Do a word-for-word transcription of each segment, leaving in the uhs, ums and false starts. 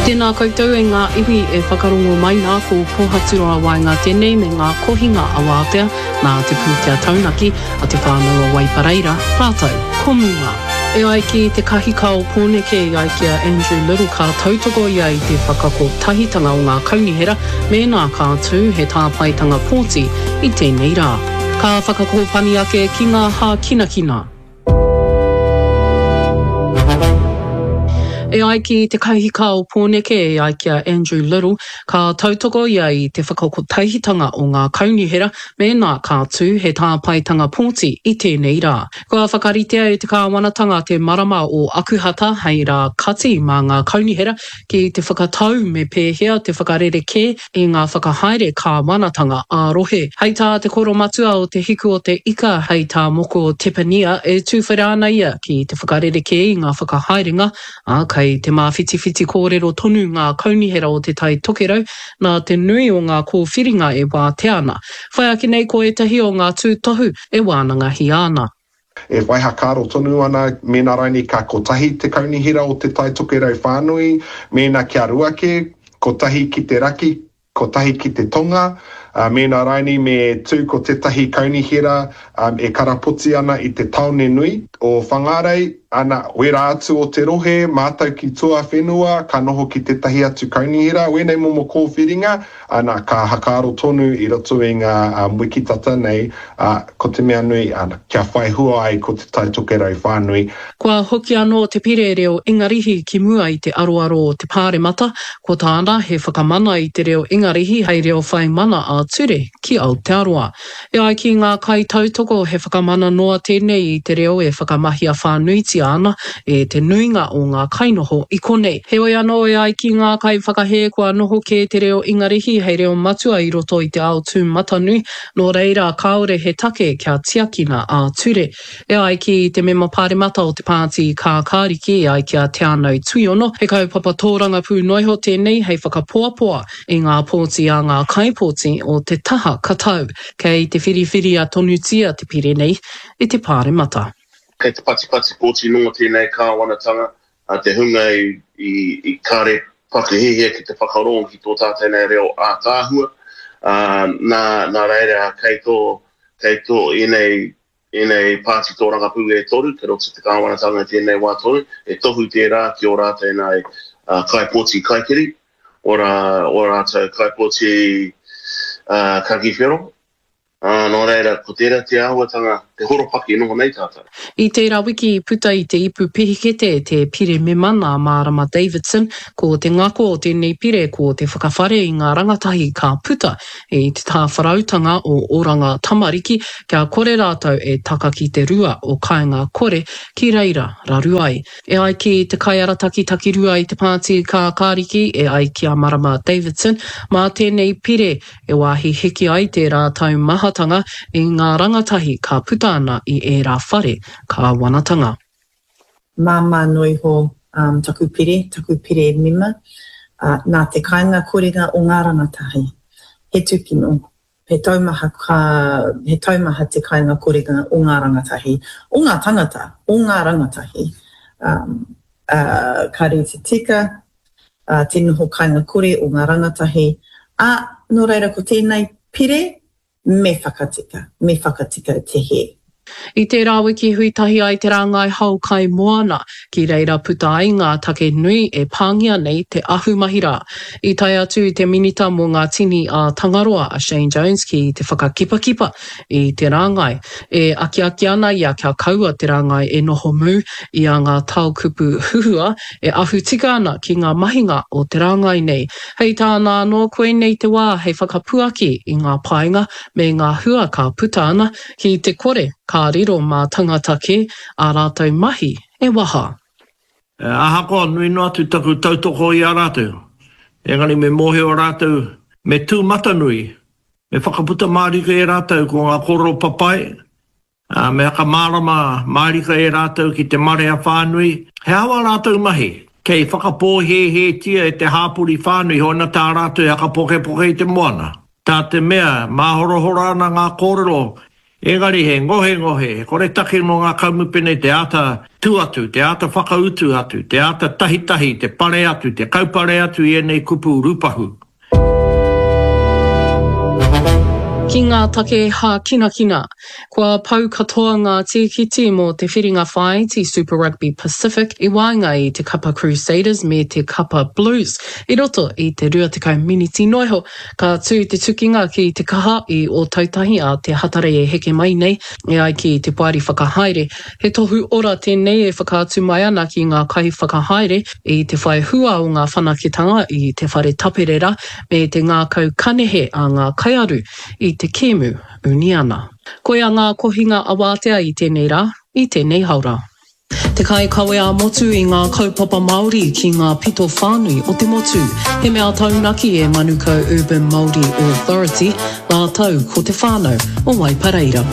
Tēnā koutou e ngā iwi e whakarongo mai nā ko pohaturoa wai ngā tēnei me ngā kohinga awātea nā te pūtea taunaki a te whānau a Waipareira, rātou, komunga. E ai ki te kahikao pōneke i ai kia Andrew Little ka tautoko i ai te whakako tahitanga o ngā kaunihera me nā kātū he tāpaitanga pōti i tēnei rā. Ka whakako pani ake ki ngā hā kina kina. E ai ki te kahikao pōneke e ai kia Andrew Little ka tautoko i ai te whakakotahitanga o ngā kaunihera me nā kātū he tāpaitanga pōti i tēnei rā. Kua whakaritea e te kāwanatanga te marama o akuhata hei rā kati mā ngā kaunihera ki te whakatau me pēhea te whakarereke i ngā whakahaere kāwanatanga ārohe. Hei tā te koro matua o te hiku o te ika hei tā moko o Tepania e tūwhirana ia ki te whakarereke i ngā whakahaerenga a kai te mawhitiwhiti kōrero tonu ngā kaunihera o te tai tokerau, nā te nui o ngā kōwhiringa e wā te ana. Whai ake nei ko etahi o ngā tūtohu e wānangahi ana. E waiha kāro tonu ana, mēnā raini ka kotahi te kaunihera o te tai tokerau whānui, mēnā kia ruake, kotahi ki te raki, kotahi ki te tonga, uh, mēnā raini me tū ko tetahi kaunihera um, e karapoti ana i te taone nui o whangarei, ana wera atu o te rohe, mātau ki tua whenua, ka noho ki tetahi atu kaunihera, wēnei momo kōwhiringa, ana ka hakaro tonu i roto i ngā um, wikitata nei, uh, ko te mea nui, ana kia whai hua ai ko te tai tokerau whānui. Kua hoki anō te pire reo ingarihi ki mua i te aroaro o te pāremata, ko tāna he whakamana i te reo ingarihi hei reo whai mana a ture ki Aotearoa. E ai ki ngā kai tautoko he whakamana noa tēnei i te reo e whakamahia whānuiti ana e te nuinga o ngā kainoho i konei. Heoi anō e ai ki ngā kai whakahe kua noho ke te reo ingarihi hei reo matua i roto i te ao tū matanui, no reira kaore he take kia tiakina a ture. E ai ki te mema pāremata o te pāti ka kāriki e ai kia te anau tuiono, he kaupapa tōranga pū noiho tēnei hei whakapoapoa i ngā pōti a ngā kaipōti o te taha katau, kei te whiriwhiri a tonutia te pire nei i te pāremata. Kei te pati-pati pōti nunga tēnei kāwanatanga, a te hunga i, i, i kāre pakehehia ki te whakarongo ki tō tātēnei reo a tāhua. Uh, nā, nā reira kei tō, kei tō inei, inei pāti tōranga pū e toru, ke roto te kāwanatanga tēnei wā toru, e tohu tērā ki o rā tēnei uh, kaipōti kaikiri, ora, ora tau kaipōti uh, kakiwhero. Uh, no reira, ko tērā te āhuatanga, te horopaki noho nei tātou. I tērā wiki puta i te ipu pihikete te pire me mana Marama Davidson, ko te ngako o tēnei pire ko te whakawhare i ngā rangatahi ka puta e te tā wharautanga o oranga tamariki, kia kore rātou e taka ki te rua o kāinga kore ki reira raruai. E ai ki te kaiarataki taki rua i te pāti ka kāriki e ai ki a Marama Davidson, mā tēnei pire e wāhi hiki ai te rātou maha i ngā rangatahi ka puta ana i e rā whare ka wanatanga. Māma noi ho um, taku pire, taku pire mima, uh, nā te kāinga korenga o ngā rangatahi. He tukino, he taumaha, ka, he taumaha te kāinga korenga o ngā rangatahi, o ngā tangata, o ngā rangatahi. Um, uh, ka rete tika, uh, te noho kāinga kore o ngā rangatahi, a no reira ko tēnei pire, me whakatika, me whakatika te he. I tērā wiki huitahi ai te rangai hau kai moana, ki reira puta ai ngā take nui e pāngia nei te ahu mahira. I tai atu te minita mō ngā tini a Tangaroa a Shane Jones ki te whakakipakipa i te rangai. E aki aki ana i a kia kaua te rangai e noho mū i a ngā taukupu huhua e ahu tika ana ki ngā mahinga o te rangai nei. Hei tāna anō koe nei te wā hei whakapuaki i ngā painga me ngā hua ka puta ana ki te kore ka riro mā tangata ke a rātou mahi e waha. E, aha koa nui noa tu taku tautoko i a rātou. Engari me mohe o rātou me tū matanui. Me whakaputa mārika e rātou ko ngā koro papai. A, me haka mārama mārika e rātou ki te mare a whānui. He awa rātou mahi. Kei whakapō he he tia e te hāpuri whānui hona tā rātou haka poke poke i te moana. Tā te mea, māhoro horana ngā kōrero Engari he ngohe ngohe, kore take no ngā kaumupene te ata tu atu, te ata whakautu atu, te ata tahi tahi, te pare atu, te kaupare atu i enei kupu rupahu. Ki ngā take hā kina kina, kua pau katoa ngā tīkiti mō te whiringa whai ti Super Rugby Pacific i wāinga i te Kapa Crusaders me te Kapa Blues. I roto i te rua tekau miniti noiho, ka tū te tukinga ki te kaha i o tautahi a te hatare e heke mai nei, e ai ki te puari whakahaere. He tohu ora tēnei e whakaatu mai ana ki ngā kai whakahaere i te whai hua o ngā whanakitanga i te whare taperera me te ngā kau kanehe a ngā kaiaru i te kēmu uniana. Koia ngā kohinga awātea i tēnei rā, i tēnei haura. Te kai kawe a motu i ngā kaupapa Māori ki ngā pito whānui o te motu. He mea taunaki e Manukau Urban Māori Authority, ngā tau ko te whānau o Waipareira.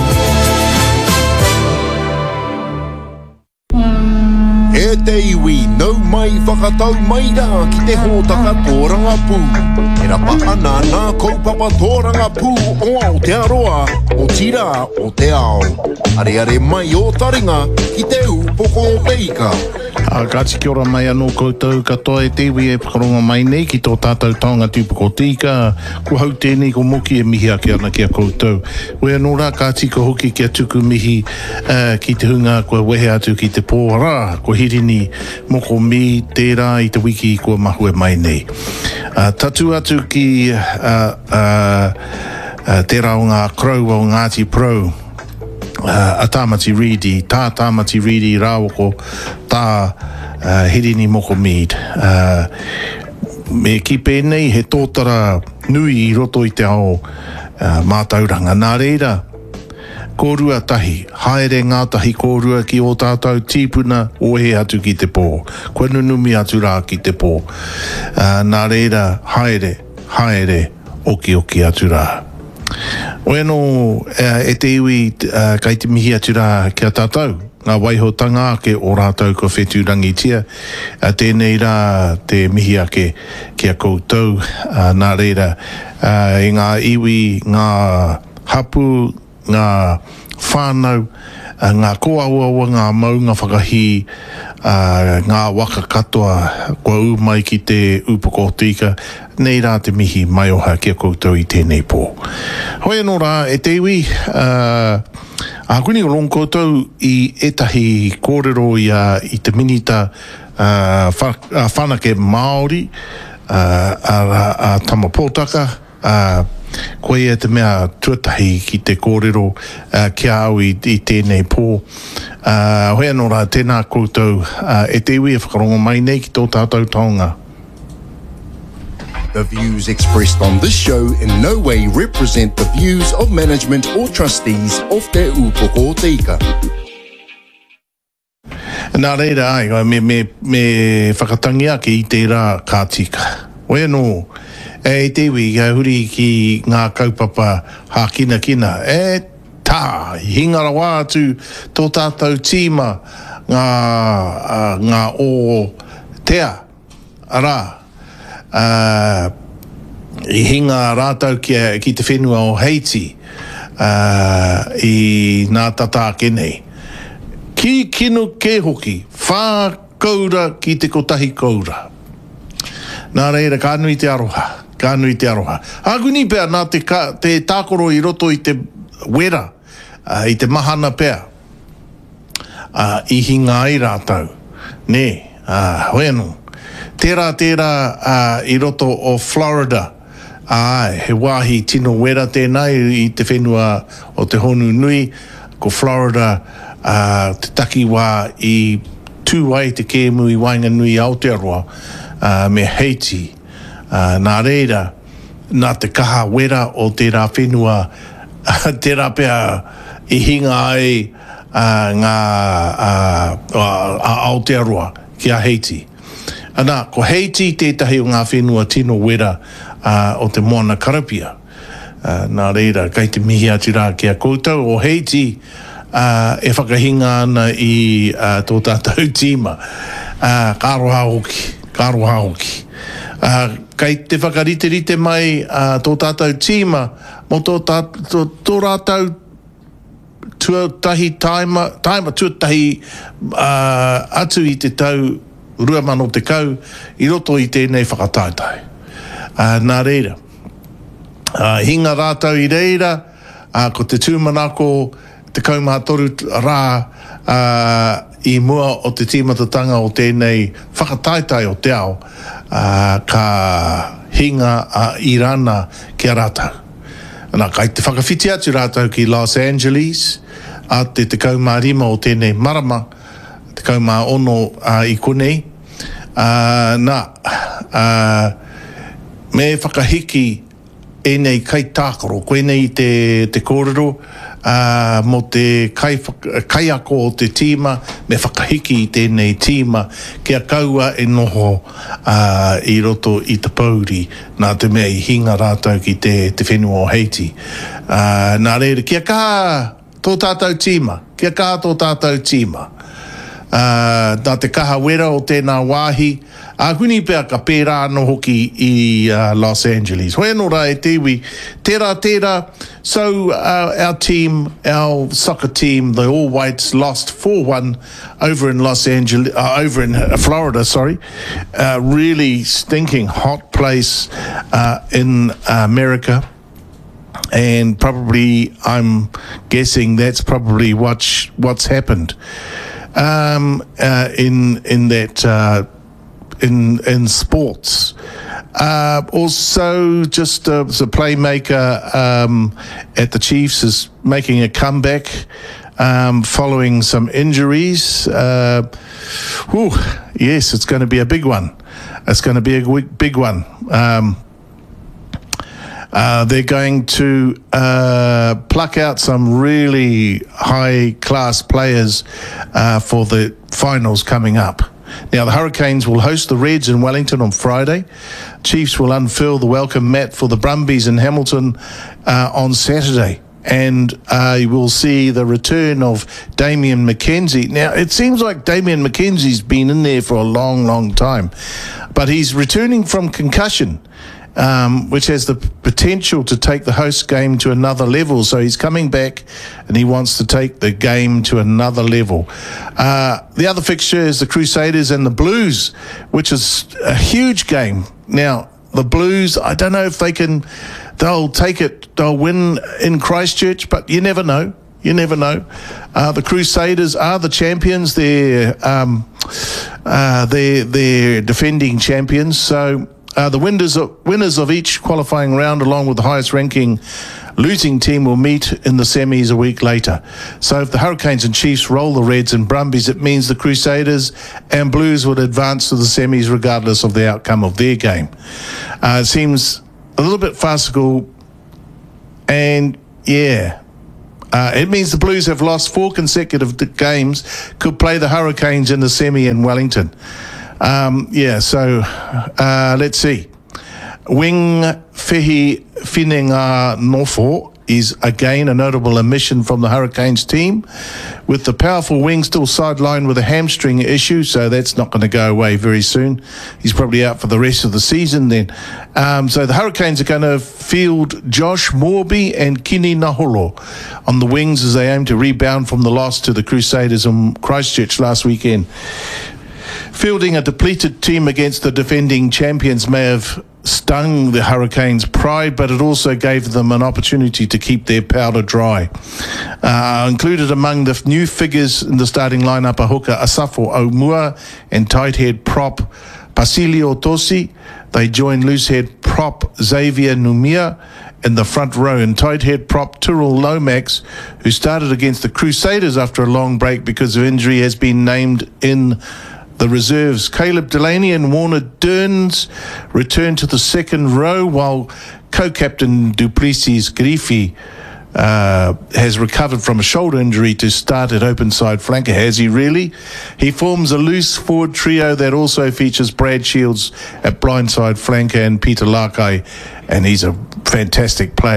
E te iwi, nau mai whakatau mai rā ki te hōtaka tōranga pū. E rapa ana nā kaupapa tōranga pū o Aotearoa, o tira o te ao. Are are mai o taringa ki te upoko o te ika. A kāti kia ora mai anō koutou katoa e te iwi e whakaronga mai nei ki tō tātou taonga tūpoko te ika. Ko hau tēnei ko moki e mihi ake ana kia koutou. Ue anō rā kāti ko hoki kia tuku mihi uh, ki te hunga kua wehe atu ki te pōra. Ko hirini moko mi tērā i te wiki kua mahue mai nei. Uh, tatu atu ki uh, uh, uh, tērā o ngā krau o Ngāti Pro. Uh, a Tāmati Ridi, tā Tāmati Ridi rāwoko, tā uh, hirini moko mīd. Uh, me ki pēnei he tōtara nui i roto i te ao uh, mātauranga. Nā reira, kōrua tahi, haere ngā tahi kōrua ki o tātou tīpuna o he atu ki te pō. Koe nunumi atu rā ki te pō. Uh, nā reira, haere, haere, oki oki atu rā. Oe no uh, e te iwi uh, kai te mihi atu rā kia tātou, ngā waihotanga ake o rātou ko whetūrangi tia. Uh, tēnei rā te mihi ake kia koutou, uh, nā reira, uh, e ngā iwi, ngā hapu, ngā whānau, uh, ngā koaua, ngā mau, ngā whakahi, uh, ngā waka katoa, kua u mai ki te upoko tika, nei rā te mihi mai oha kia koutou i tēnei pō. Hoi anō rā, e te iwi, uh, a kuni o long koutou i etahi kōrero i, a, i te minita uh, whanake Māori, uh, a, a Tamapōtaka, uh, koe e te mea tuatahi ki te kōrero uh, kia au i, i tēnei pō. Uh, hoi anō rā, tēnā koutou, uh, e te iwi e whakarongo mai nei ki tō tātou taonga. The views expressed on this show in no way represent the views of management or trustees of Te Upoko Te Ika. Nā reira ai, me, me, me whakatangi ake i te rā kātika. Oe no, e te iwi, e huri ki ngā kaupapa hā kina kina. E tā, hingara wā atu tō tātou tīma ngā, uh, ngā o tea, arā. Uh, i hinga rātau ki, ki te whenua o Haiti uh, i nā tata kenei. Ki kinu ke hoki, whā kaura ki te kotahi kaura. Nā reira, ka nui te aroha, ka nui te aroha. Aguni pēr nā te, ka, te tākoro i roto i te wera, uh, i te mahana pēr, uh, i hinga ai rātau. Nē, uh, hoi anō. Tērā, tērā uh, i roto o Florida. Ai, he wāhi tino wera tēnei i te whenua o te honu nui. Ko Florida, uh, te taki wā i tū ai te kēmu i wainga nui Aotearoa uh, me Haiti. Uh, nā reira, nā te kaha wera o tērā whenua, uh, tērā pēr i hinga ai uh, ngā uh, uh, Aotearoa ki a Haiti. Ana, ko Haiti tētahi o ngā whenua tino wera uh, o te moana Karapia. Uh, nā reira, kai te mihi atu rā kia koutou o Haiti uh, e whakahinga ana i uh, tō tātou tīma. Uh, kāroha hoki, kāroha hoki. Uh, kai te whakarite rite mai uh, tō tātou tīma, mo tō, tā, tō, tō rātou tuatahi taima, taima tuatahi uh, atu i te tau rua mano te kau, i roto i tēnei whakataitai. Uh, nā reira. Uh, hinga rātau i reira, uh, ko te tūmanako, te kaumātoru rā, uh, i mua o te tīmatatanga o tēnei whakataitai o te ao, uh, ka hinga a uh, Irana kia rātau. Nā, kai te whakawhiti atu rātau ki Los Angeles, a te te kaumārima o tēnei marama, te kaumā ono uh, i konei. Uh, nā, uh, me whakahiki e nei kai tākaro, koe nei te, te kōrero, uh, mo te kai, kai ako o te tīma, me whakahiki i tēnei tīma, kia kaua e noho uh, i roto i te pauri, nā te mea i hinga rātau ki te, te whenua o Haiti. Uh, nā reira, kia kā tō tātou tīma, kia kā tō tātou tīma. Uh, nā te kaha wera o tēnā wāhi, a huni pēr ka pērā no hoki i uh, Los Angeles. Hoi anō rā e tewi, tērā tērā, so uh, our team, our soccer team, the All Whites lost four one over in Los Angeles, uh, over in Florida, sorry. Uh, really stinking hot place uh, in America. And probably, I'm guessing that's probably what's, what's happened. Um, uh, in in that uh, in in sports, uh, also just uh, as a playmaker um, at the Chiefs is making a comeback um, following some injuries. Uh, whew, yes, it's going to be a big one. It's going to be a big one. Um, Uh, they're going to uh, pluck out some really high-class players uh, for the finals coming up. Now, the Hurricanes will host the Reds in Wellington on Friday. Chiefs will unfurl the welcome mat for the Brumbies in Hamilton uh, on Saturday. And uh, you will see the return of Damian McKenzie. Now, it seems like Damian McKenzie's been in there for a long, long time. But he's returning from concussion. Um, which has the potential to take the host game to another level. So he's coming back and he wants to take the game to another level. Uh, the other fixture is the Crusaders and the Blues, which is a huge game. Now, the Blues, I don't know if they can, they'll take it, they'll win in Christchurch, but you never know. You never know. Uh, the Crusaders are the champions. They're, um, uh, they're, they're defending champions. So, Uh, the winners of, winners of each qualifying round, along with the highest ranking losing team, will meet in the semis a week later. So if the Hurricanes and Chiefs roll the Reds and Brumbies, it means the Crusaders and Blues would advance to the semis regardless of the outcome of their game. Uh, it seems a little bit farcical, and yeah, uh, it means the Blues have lost four consecutive games, could play the Hurricanes in the semi in Wellington. Um, yeah, so uh, let's see. Wing Fehi Whinenga Nofo is again a notable omission from the Hurricanes team, with the powerful wing still sidelined with a hamstring issue, so that's not going to go away very soon. He's probably out for the rest of the season then. Um, so the Hurricanes are going to field Josh Morby and Kini Naholo on the wings as they aim to rebound from the loss to the Crusaders in Christchurch last weekend. Fielding a depleted team against the defending champions may have stung the Hurricanes' pride, but it also gave them an opportunity to keep their powder dry. Uh, included among the new figures in the starting lineup are hooker Asafo Aumua and tight head prop Basilio Tosi. They join loose head prop Xavier Numia in the front row, and tight head prop Tyrrell Lomax, who started against the Crusaders after a long break because of injury, has been named in the reserves. Caleb Delaney and Warner Dearns return to the second row, while co-captain Duplessis Griffey uh, has recovered from a shoulder injury to start at open side flanker. Has he really? He forms a loose forward trio that also features Brad Shields at blindside flanker and Peter Larkai, and he's a fantastic player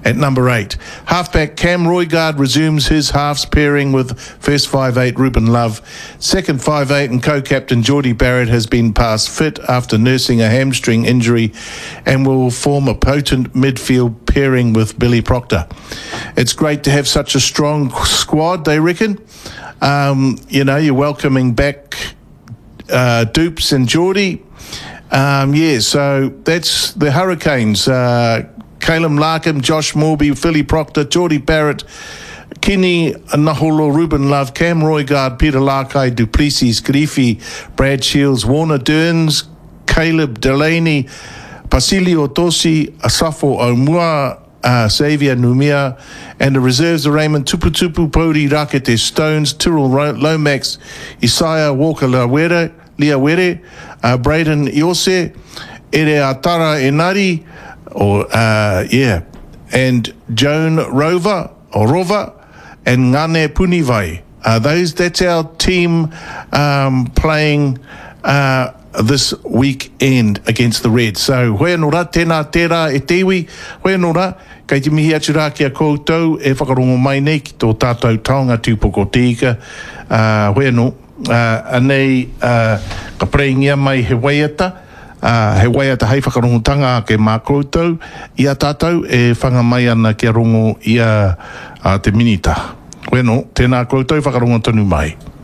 At number eight, halfback Cam Roygard resumes his halves pairing with first five eight Ruben Love. Second five eight and co-captain Geordie Barrett has been passed fit after nursing a hamstring injury and will form a potent midfield pairing with Billy Proctor. It's great to have such a strong squad, they reckon. Um, you know, you're welcoming back uh, Dupes and Geordie. Um, yeah, so that's the Hurricanes. Uh, Caleb Larkham, Josh Morby, Philly Proctor, Geordie Barrett, Kenny Naholo, Ruben Love, Cam Roygard, Peter Larkai, Duplessis, Griffey, Brad Shields, Warner Derns, Caleb Delaney, Pasilio Tosi, Asafo Omua, uh, Xavier Numia, and the reserves are Raymond Tuputupu, Podi Rakete Stones, Tyrrell Lomax, Isaiah Walker Lawere, Liawere, uh, Braden Iose, Ere Atara Enari, or uh, yeah, and Joan Rover or Rover and Ngane Punivai. Uh, those that's our team um, playing uh, this weekend against the Reds. So hoi anora, tēnā tērā e tewi, hoi anora, kei te mihi atu rā kia koutou e whakarongo mai nei ki tō tātou taonga tūpoko tika. Uh, hoi anō, uh, anei uh, ka preingia mai he waiata. Uh, he waiata hei whakarongo ke mā koutou, ia tātou e whanga mai ana kia rongo ia uh, te minita. Bueno, tēnā koutou whakarongo tonu mai.